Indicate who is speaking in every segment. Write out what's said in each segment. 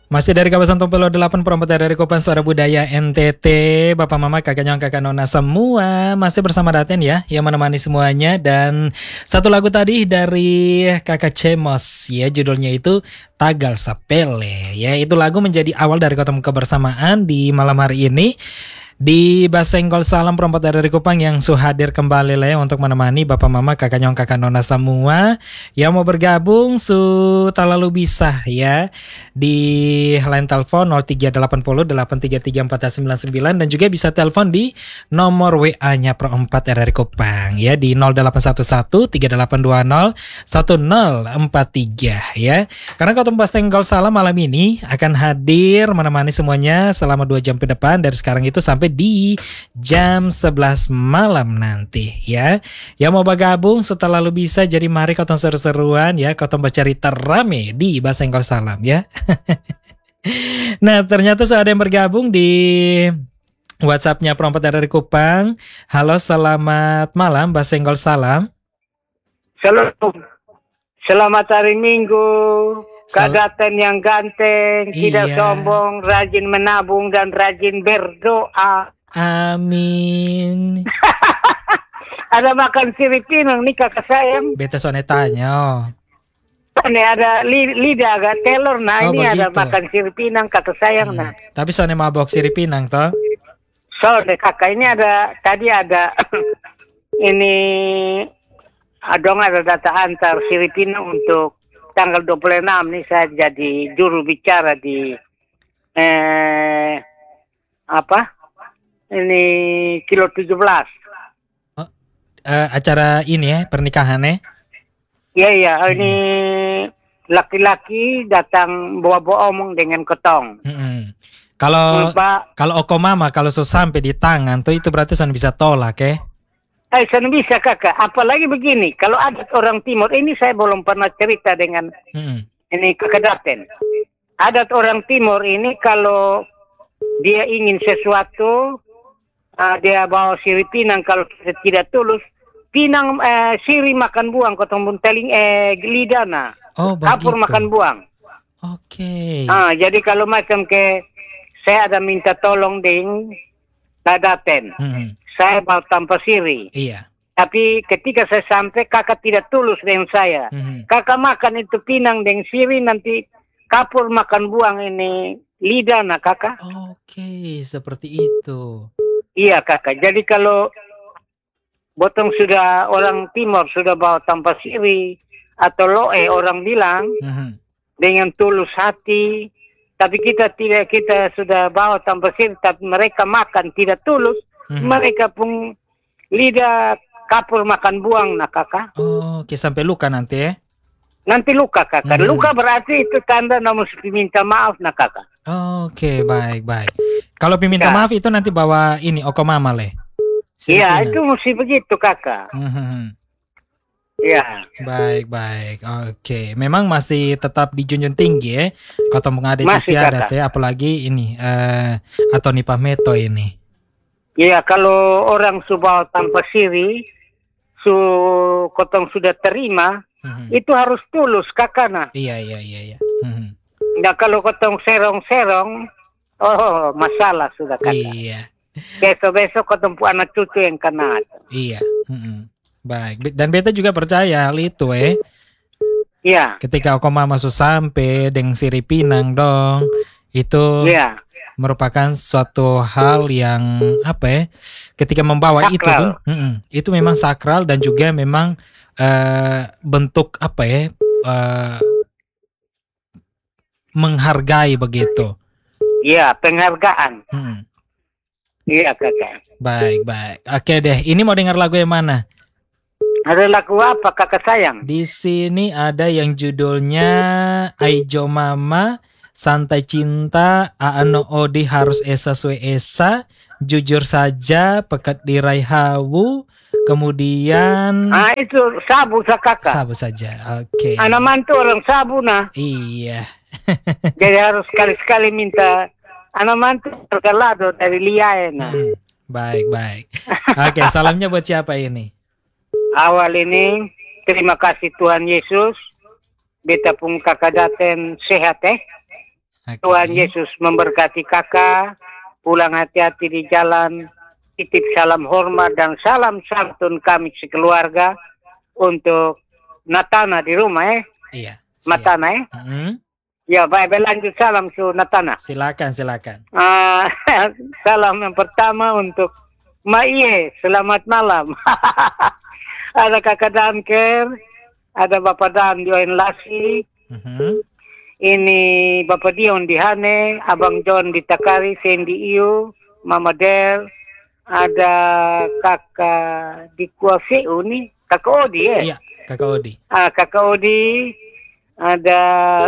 Speaker 1: Masih dari kawasan Tompelo 8 Perempatan dari Kopan Suara Budaya NTT. Bapak Mama, kakak nyong, kakak nona semua masih bersama Daten ya, yang menemani semuanya. Dan satu lagu tadi dari kakak Cemos ya, judulnya itu Tagal Sapele ya. Itu lagu menjadi awal dari ketemu kebersamaan di malam hari ini di Basenggol Salam Perempat dari Kupang yang hadir kembali lah ya untuk menemani Bapak Mama, kakak nyong, kakak nona semua yang mau bergabung lalu bisa ya di line telepon 0380 833 499 dan juga bisa telepon di nomor WA-nya Perempat RRI Kupang ya di 0811 3820 1043 ya. Karena Kota Basenggol Salam malam ini akan hadir menemani semuanya selama 2 jam ke depan dari sekarang itu sampai di jam 11 malam nanti ya. Yang mau bergabung setelah lalu bisa, jadi mari kotong seru-seruan ya, kotong bercerita rame di Basenggol Salam ya. Nah, ternyata sudah ada yang bergabung di WhatsApp-nya Perempat dari Kupang. Halo, selamat malam Basenggol Salam.
Speaker 2: Selamat hari Minggu. Kak Daten yang ganteng, tidak sombong, rajin menabung dan rajin berdoa.
Speaker 1: Amin.
Speaker 2: Ada makan sirip pinang nih kakak sayang.
Speaker 1: Beta sone tanya.
Speaker 2: Ini ada lidah agak telur. Nah ini
Speaker 1: begitu.
Speaker 2: ada makan sirip pinang kakak sayang. Nah.
Speaker 1: Tapi sone mabok sirip pinang toh?
Speaker 2: Sone kakak ini tadi ada ini adong ada data antar sirip pinang untuk tanggal 26 nih saya jadi juru bicara di ini kilo 17.
Speaker 1: Acara ini ya pernikahannya?
Speaker 2: Iya ini laki-laki datang bawa omong dengan ketong.
Speaker 1: Kalau oko mama kalau sampai di tangan tuh itu berarti sudah bisa tolak ya?
Speaker 2: Saya bisa kakak, apalagi begini, kalau ada orang timur, ini saya belum pernah cerita dengan ini kakak Daten. Ada orang timur ini kalau dia ingin sesuatu, dia bawa siri pinang, kalau tidak tulus, pinang siri makan buang, kotong bunteling gelidana, kapur makan buang.
Speaker 1: Oke.
Speaker 2: Jadi kalau macam saya ada minta tolong dengan kakak Daten. Saya mau tanpa siri.
Speaker 1: Iya.
Speaker 2: Tapi ketika saya sampai, kakak tidak tulus dengan saya. Kakak makan itu pinang dengan siri, nanti kapur makan buang ini lidah nak kakak.
Speaker 1: Oke, seperti itu.
Speaker 2: Iya kakak. Jadi kalau botong sudah orang timur sudah bawa tanpa siri atau loe orang bilang dengan tulus hati. Tapi kita tidak, kita sudah bawa tanpa siri, tapi mereka makan tidak tulus. Mereka pun lidah kapur makan buang nak kakak.
Speaker 1: Oke, sampai luka nanti ya?
Speaker 2: Nanti luka kakak. Luka berarti itu tanda nomor minta maaf nak kakak.
Speaker 1: Oke, baik. Kalau minta maaf itu nanti bawa ini oko mama leh.
Speaker 2: Iya, itu mesti begitu kakak. Iya.
Speaker 1: Baik. Oke, memang masih tetap dijunjung tinggi ya. Kota mengadat istiadat ya, apalagi ini atau nipah meto ini.
Speaker 2: Iya, kalau orang subah tanpa siri, kotong sudah terima, itu harus tulus kakak.
Speaker 1: Iya.
Speaker 2: Nah, kalau kotong serong-serong, masalah sudah kakak.
Speaker 1: Iya.
Speaker 2: Besok-besok kotong anak cucu yang kena.
Speaker 1: Iya. Baik. Dan beta juga percaya hal itu
Speaker 2: Iya.
Speaker 1: Ketika aku mama sampai dengan siri pinang dong, itu. Iya. Merupakan suatu hal yang ketika membawa sakral. Itu tuh itu memang sakral dan juga memang bentuk menghargai begitu.
Speaker 2: Iya, penghargaan. Iya kakak.
Speaker 1: Baik. Oke deh, ini mau dengar lagu yang mana?
Speaker 2: Ada lagu apa kakak sayang?
Speaker 1: Di sini ada yang judulnya Aijo Mama, Santai Cinta, Aano Odi Harus Esa Sue Esa, Jujur Saja, Pekat Dirai Hawu, kemudian
Speaker 2: itu sabu kakak.
Speaker 1: Sabu saja, oke.
Speaker 2: Anak mantu orang sabu nah.
Speaker 1: Iya.
Speaker 2: Jadi harus sekali-sekali minta anak mantu terkelado dari liae nah.
Speaker 1: Baik. Oke, salamnya buat siapa ini?
Speaker 2: Awal ini terima kasih Tuhan Yesus, beta pun kakak Daten sehat
Speaker 1: Okay.
Speaker 2: Tuhan Yesus memberkati kakak. Pulang hati-hati di jalan. Titip salam hormat dan salam santun kami sekeluarga untuk Natana di rumah
Speaker 1: Iya.
Speaker 2: Matana Ya, baik, lanjut salam su Natana.
Speaker 1: Silakan.
Speaker 2: Salam yang pertama untuk Maiye, selamat malam. Ada kakak Danker, ada Bapak Dan di Lasi. Ini Bapak Dion di Hane, Abang John di Takari, Sandy Iyo, Mama Del, ada kakak di Kuafeu nih, kakak Odi ya?
Speaker 1: Iya, kakak Odi.
Speaker 2: Kakak Odi, ada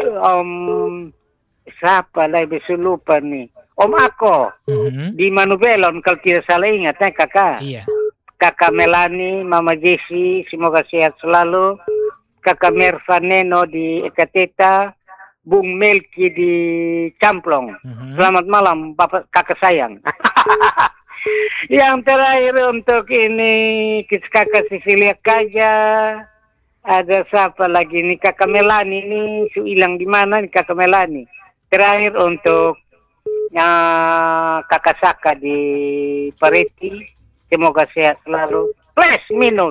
Speaker 2: siapa lah, bisa lupa nih. Om Ako, di Manubelon kalau tidak salah ingat kakak.
Speaker 1: Iya.
Speaker 2: Kakak Melani, Mama Jessie, semoga sehat selalu. Kakak Merva Neno di Ekateta, Bung Melki di Camplong. Selamat malam, Bapak kakak sayang. Yang terakhir untuk ini kakak Cecilia Kaja. Ada siapa lagi nih, kakak Melani nih, hilang di mana nih kakak Melani. Terakhir untuk kakak Saka di Pareti, semoga sehat selalu. Plus minus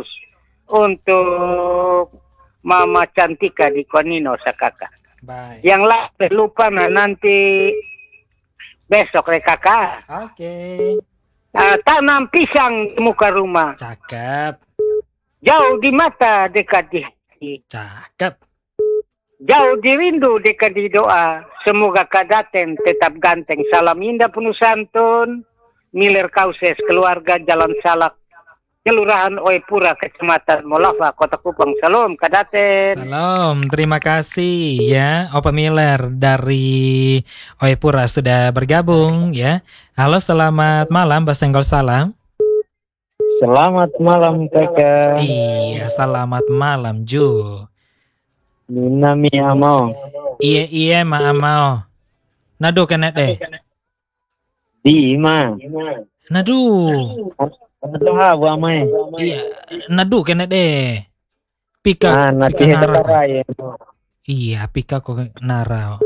Speaker 2: untuk Mama Cantika di Konino Sakaka.
Speaker 1: Baik.
Speaker 2: Yang lain lupa nanti besok kakak.
Speaker 1: Oke.
Speaker 2: Tanam pisang di muka rumah.
Speaker 1: Cakep.
Speaker 2: Jauh di mata, dekat di hati.
Speaker 1: Cakep.
Speaker 2: Jauh di rindu, dekat di doa. Semoga Kadaten tetap ganteng. Salam indah penuh santun. Miller Kauses, keluarga Jalan Salak, Kelurahan Oepura, Kecamatan Molafa, Kota Kupang. Salam Kadaten.
Speaker 1: Salam, terima kasih ya Opa Miller dari Oepura sudah bergabung ya. Halo, selamat malam, Basenggol salam.
Speaker 3: Selamat malam kakak.
Speaker 1: Iya, selamat malam Ju.
Speaker 3: Nina mi amao.
Speaker 1: Iya mau. Nado kena deh.
Speaker 3: Di ma.
Speaker 1: Nado.
Speaker 3: Ano hawa mai.
Speaker 1: Iya, nado kena deh. Pika
Speaker 3: nanti
Speaker 1: nara.
Speaker 3: ya.
Speaker 1: Iya, pika kok nara.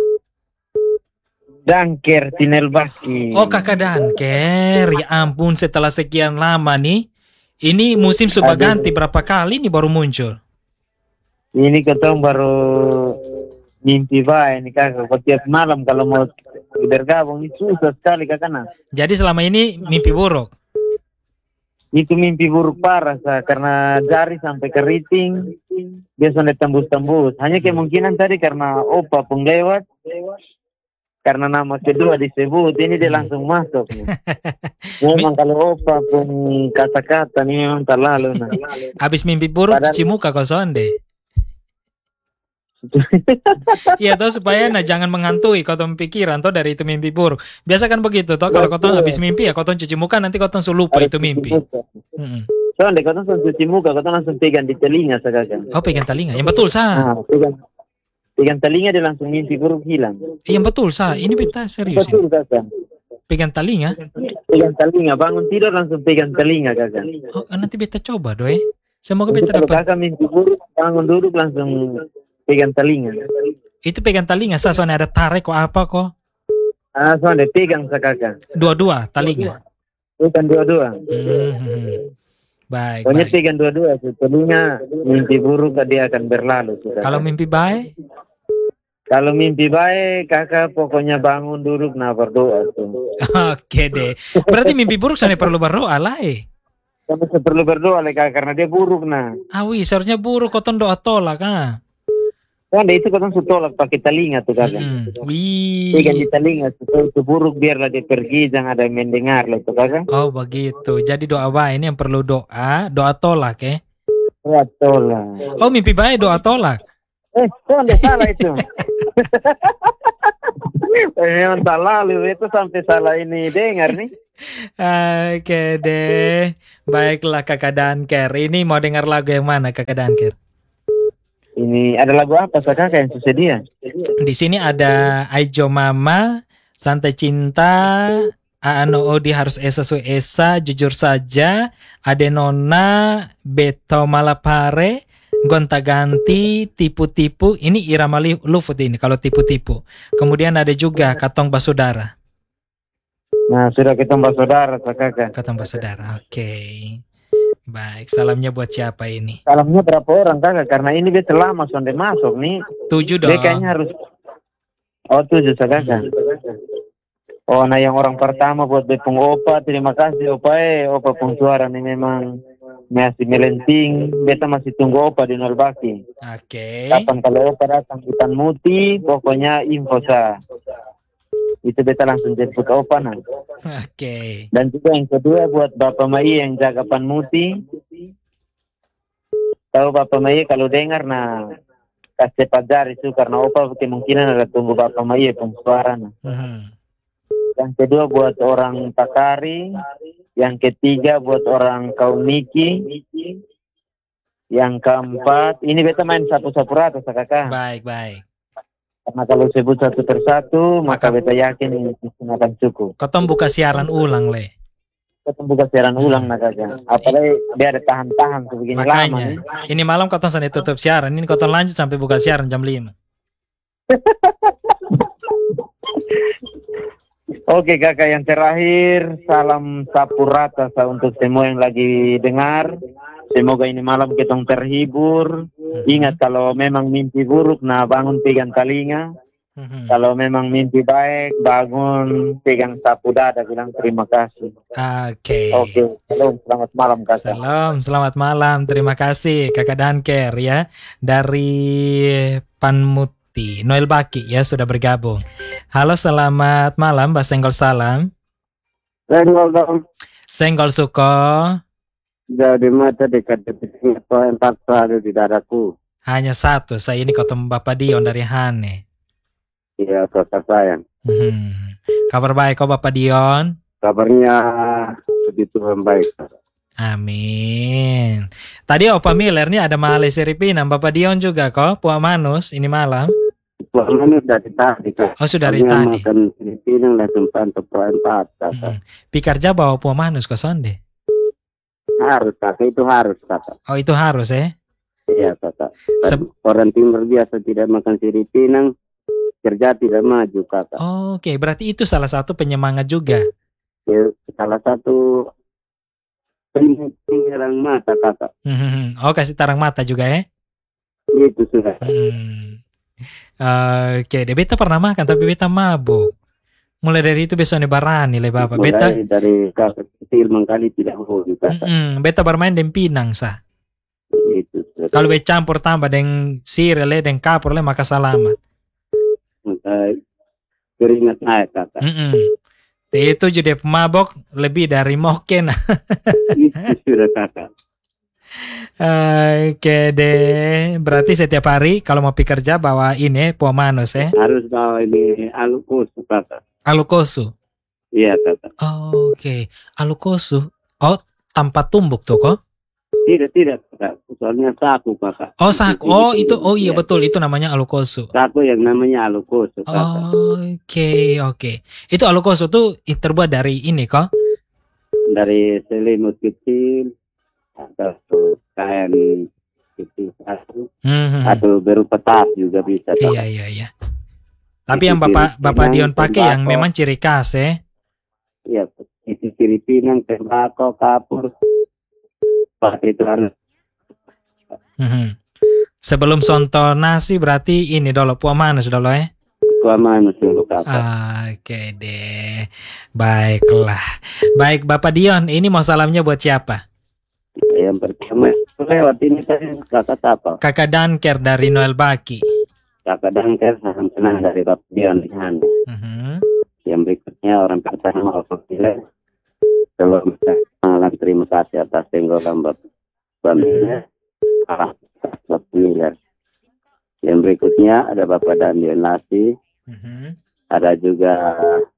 Speaker 3: Danker Tinel Baki.
Speaker 1: Oh, kakak Danker. Ya ampun, setelah sekian lama nih. Ini musim sudah ganti berapa kali nih baru muncul?
Speaker 3: Ini ketemu baru mimpi baik nih kakak. Setiap malam kalau mau bergabung itu susah sekali kakak.
Speaker 1: Jadi selama ini mimpi buruk?
Speaker 3: Itu mimpi buruk parah karena jari sampai keriting. Biasanya tembus-tembus. Hanya kemungkinan tadi karena opa penggewat. Karena nama kedua disebut, ini dia langsung masuk. Memang kalau opa pun kata-kata ini memang terlalu.
Speaker 1: Habis mimpi buruk cuci muka kau sonde. Iya toh supaya jangan mengantui kau pikiran toh dari itu mimpi buruk. Biasa kan begitu toh kalau kau habis mimpi ya kau cuci muka nanti kau lupa itu mimpi.
Speaker 3: Soalnya kau langsung cuci muka, kau langsung pegang di telinga sekarang.
Speaker 1: Oh pegang telinga, yang betul sah.
Speaker 3: Pegang telinga dia langsung mimpi buruk hilang.
Speaker 1: Iya betul sah, ini beta serius.
Speaker 3: Betul kakak.
Speaker 1: Pegang telinga?
Speaker 3: Pegang telinga, bangun tidur langsung pegang telinga kakak.
Speaker 1: Oh nanti beta coba doi. Semoga beta dapat.
Speaker 3: Kakak mimpi buruk, bangun duduk langsung pegang telinga.
Speaker 1: Itu pegang telinga sah, soalnya ada tarik kok apa kok?
Speaker 3: Soalnya pegang kakak.
Speaker 1: Dua-dua telinga.
Speaker 3: Bukan dua-dua.
Speaker 1: Baik.
Speaker 3: Pokoknya pegang dua-dua, telinga mimpi buruk dia akan berlalu.
Speaker 1: Kalau mimpi baik?
Speaker 3: Kalau mimpi baik, kakak pokoknya bangun duduk berdoa tuh.
Speaker 1: Oke deh. Berarti mimpi buruk saya perlu berdoa lah
Speaker 3: Kamu perlu berdoa kakak karena dia buruk
Speaker 1: Awi, seharusnya buruk kau doa tolak
Speaker 3: Kan itu kau tolak pakai telinga tuh kakak. Pegang di telinga itu buruk biarlah dia pergi, jangan ada yang mendengar lah itu kakak.
Speaker 1: Oh begitu. Jadi doa baik ini yang perlu doa tolak
Speaker 3: Doa tolak.
Speaker 1: Oh mimpi baik doa tolak.
Speaker 3: Soalnya salah itu. Memang salah itu sampai salah ini dengar nih.
Speaker 1: Oke deh. Baiklah kakak Danker. Ini mau dengar lagu yang mana kakak Danker?
Speaker 3: Ini ada lagu apa kakak yang sedia?
Speaker 1: Di sini ada Aijo Mama, Santai Cinta, Ano Odi Harus Esa Su Esa, Jujur Saja, Ade Nona, Beto Malapare, gonta-ganti, tipu-tipu. Ini irama lufut ini kalau tipu-tipu. Kemudian ada juga katong basudara.
Speaker 3: Nah, sudah ketemu saudara, kakak.
Speaker 1: Katong basudara. Oke. Baik, salamnya buat siapa ini?
Speaker 3: Salamnya berapa orang, kakak? Karena ini beta lama sonde masuk nih.
Speaker 1: 7 dong.
Speaker 3: Kayaknya harus. Oh, 7, kakak. Oh, nah yang orang pertama buat Bepung Opa, terima kasih Opa. Opa pun suara nih memang masih melenting. Beta masih tunggu Opa di Nolbaki.
Speaker 1: Oke.
Speaker 3: Kapan kalau Opa datang hutan muti, pokoknya info sa. Itu beta langsung jemput Opa nah.
Speaker 1: Oke.
Speaker 3: Dan juga yang kedua buat Bapak Mai yang jaga Panmuti. Tahu Bapak Mai kalau dengar nah kasih cepat jari itu karena Opa kemungkinan ada tunggu Bapak Mai pun suara nah. Yang kedua buat orang Takari, yang ketiga buat orang kaum Niki, yang keempat ini beta main sapu-sapu rata kakak.
Speaker 1: Baik.
Speaker 3: Karena kalau sebut satu persatu maka beta yakin akan cukup.
Speaker 1: Katong buka siaran ulang le.
Speaker 3: Katong buka siaran ulang nak kakak. Apalagi dia ada tahan-tahan sebegini lama nih.
Speaker 1: Ini malam katong sana tutup siaran, ini katong lanjut sampai buka siaran jam 5.
Speaker 3: Oke kakak, yang terakhir salam sapu rata untuk semua yang lagi dengar. Semoga ini malam kita terhibur. Ingat kalau memang mimpi buruk, nah bangun pegang telinga. Kalau memang mimpi baik, bangun pegang sapu dada bilang terima kasih.
Speaker 1: Oke.
Speaker 3: Salam, selamat malam kakak.
Speaker 1: Salam, selamat malam. Terima kasih kakak Danker ya dari Panmuti. Noel Baki ya sudah bergabung. Halo, selamat malam, Mbak Senggol salam.
Speaker 3: Senggol dong.
Speaker 1: Senggol suko.
Speaker 3: Jadi mata dekat empat selalu di dadaku.
Speaker 1: Hanya satu, saya ini ketemu Bapak Dion dari Hane.
Speaker 3: Iya, kakak sayang.
Speaker 1: Kabar baik kok Bapak Dion?
Speaker 3: Kabarnya begitu baik.
Speaker 1: Amin. Tadi Opa Miller nih ada Male Seripinang, Bapak Dion juga kok, Puak Manus ini malam.
Speaker 3: Puak Manus dari tadi kok.
Speaker 1: Oh sudah dari tadi.
Speaker 3: Makan Seripinang langsung pantau perempat kakak.
Speaker 1: Pikarja bawa Puak Manus ke sonde?
Speaker 3: Harus kakak, itu harus kakak.
Speaker 1: Oh itu harus
Speaker 3: Iya kakak. Orang timur biasa tidak makan Seripinang, kerja tidak maju kakak.
Speaker 1: Oke, berarti itu salah satu penyemangat juga.
Speaker 3: Ya, salah satu terang mata kakak.
Speaker 1: Oh kasih terang mata juga
Speaker 3: Itu sudah.
Speaker 1: Oke, deh beta pernah makan tapi beta mabuk. Mulai dari itu besok barani le bapak. Beta
Speaker 3: dari kakak kecil mengkali tidak hobi kakak.
Speaker 1: Beta bermain dengan pinang sa.
Speaker 3: Itu sudah.
Speaker 1: Kalau beta campur tambah dengan sirih le dengan kapur le maka selamat.
Speaker 3: Keringat naik kakak.
Speaker 1: Itu jadi pemabok lebih dari moken.
Speaker 3: Itu sudah kakak.
Speaker 1: Oke deh. Berarti setiap hari kalau mau pergi kerja bawa ini Puak Manus
Speaker 3: Harus bawa ini alukosu kakak.
Speaker 1: Alukosu?
Speaker 3: Iya kakak.
Speaker 1: Oke. Alukosu. Oh tanpa tumbuk tuh kok?
Speaker 3: Tidak kakak. Soalnya saku kakak.
Speaker 1: Oh saku. Oh itu. Oh iya betul itu namanya alukosu.
Speaker 3: Saku yang namanya alukosu kakak.
Speaker 1: Oke. Itu alukosu tuh terbuat dari ini kok?
Speaker 3: Dari selimut kecil atau kain kecil satu atau berupa tas juga bisa.
Speaker 1: Iya. Tapi yang Bapak Dion pakai yang memang ciri khas
Speaker 3: Iya, itu ciri pinang, tembakau, kapur. Pakai itu harus.
Speaker 1: Sebelum sonto nasi berarti ini dulu Puak Manus dulu
Speaker 3: Puak Manus dulu kakak.
Speaker 1: Oke deh. Baiklah. Baik Bapak Dion, ini mau salamnya buat siapa?
Speaker 3: Yang pertama lewat ini tadi kakak apa?
Speaker 1: Kakak Danker dari Noel Baki.
Speaker 3: Kakak Danker salam kenal dari Bapak Dion di sana. Yang berikutnya orang pertama Bapak Miller. Selamat malam, terima kasih atas tenggolan Bapak Miller. Bapak Miller. Yang berikutnya ada Bapak Daniel Nasi. Ada juga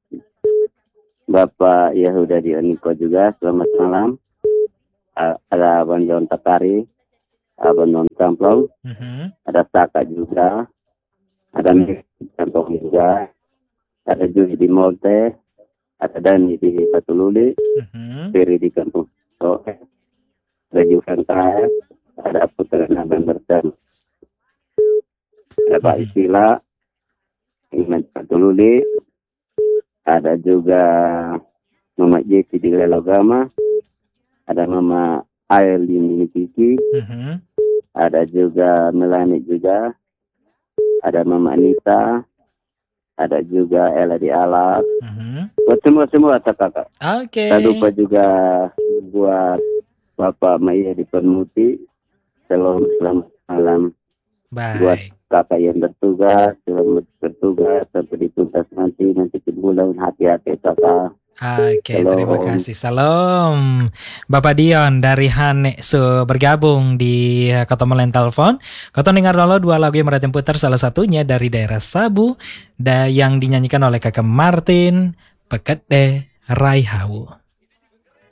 Speaker 3: Bapak Yahuda Dioniko juga. Selamat malam. Ada Abang John Takari, Abang Non Kamplong, ada Saka juga, ada Kamplong juga, ada Juli di Molte, ada Dani di Patululi, Peri di Kampung Soe, ada juga
Speaker 4: ada Putra Naban Bertan, ada Pak Isila, Iman Patululi, ada juga Mama Jeki di Lelogama, ada Mama Ael di Minipiki, ada juga Melani juga, ada Mama Anita, ada juga Ella di Alat, buat semua kakak.
Speaker 1: Oke.
Speaker 4: Tak lupa juga buat Bapak Maya di Permuti, selamat malam. Buat
Speaker 1: Baik.
Speaker 4: kakak yang bertugas, selamat bertugas sampai dituntas nanti bulan hati-hati kakak.
Speaker 1: Oke,
Speaker 4: Salam.
Speaker 1: terima kasih. Salam. Bapak Dion dari Hane bergabung di Kotomolen Telepon. Koto dengar dulu dua lagu yang meratin putar, salah satunya dari daerah Sabu yang dinyanyikan oleh Kakak Martin, Pekede Raihau.